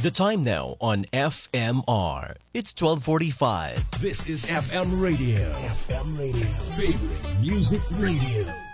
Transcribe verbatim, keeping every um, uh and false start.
The time now on F M R. It's twelve forty-five. This is F M Radio. F M Radio. Favorite music radio.